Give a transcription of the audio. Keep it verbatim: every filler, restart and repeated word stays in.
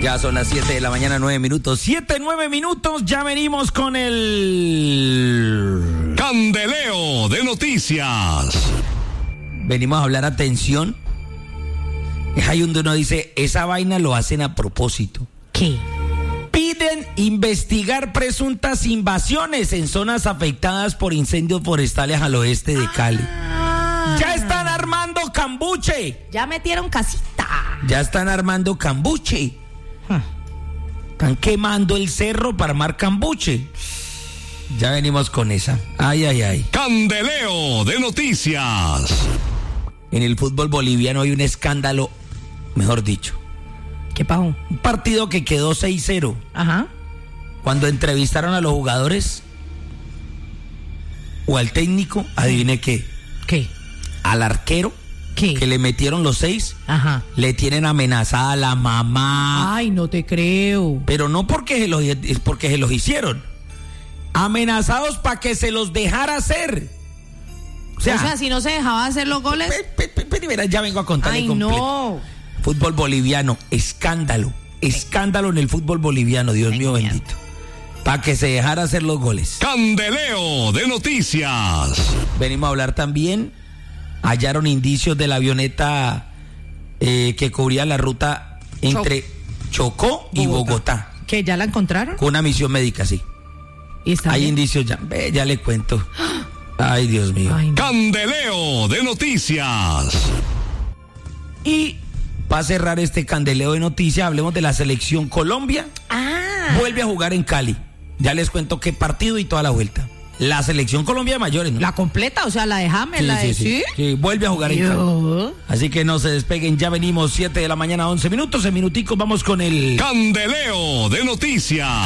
Ya son las siete de la mañana, nueve minutos. siete, nueve minutos, ya venimos con el... Candeleo de noticias. Venimos a hablar, atención. Es ahí donde uno dice, esa vaina lo hacen a propósito. ¿Qué? Piden investigar presuntas invasiones en zonas afectadas por incendios forestales al oeste de Cali. Ah. Ya están armando cambuche. Ya metieron casita. Ya están armando cambuche. Están quemando el cerro para armar cambuche. Ya venimos con esa. Ay, ay, ay. Candeleo de noticias. En el fútbol boliviano hay un escándalo, mejor dicho. ¿Qué pasó? Un partido que quedó seis cero. Ajá. Cuando entrevistaron a los jugadores o al técnico, adivine qué. ¿Qué? Al arquero. ¿Qué? Que le metieron los seis. Ajá. Le tienen amenazada a la mamá. Ay, no te creo. Pero no porque se los, es porque se los hicieron. Amenazados para que se los dejara hacer. O sea, O sea, si no se dejaba hacer los goles. pe- pe- pe- pe- verás, ya vengo a contarle Ay, completo. no. Fútbol boliviano, escándalo. Escándalo en el fútbol boliviano, Dios mío miedo. bendito. Para que se dejara hacer los goles. Candeleo de noticias. Venimos a hablar también. Hallaron indicios de la avioneta eh, que cubría la ruta entre Chocó y Bogotá. ¿Que ya la encontraron? Con una misión médica, sí. ¿Y está Hay bien? indicios ya. Ve, ya le cuento. Ay, Dios mío. Ay, no. Candeleo de noticias. Y para cerrar este candeleo de noticias, hablemos de la selección Colombia. Ah. Vuelve a jugar en Cali. Ya les cuento qué partido y toda la vuelta. La selección Colombia de mayores, ¿no? La completa, o sea, la de James, Sí, la de sí, sí. Sí, vuelve a jugar en Cali. Yo. Así que no se despeguen, ya venimos, siete de la mañana, once minutos. En minuticos vamos con el... Candeleo de noticias.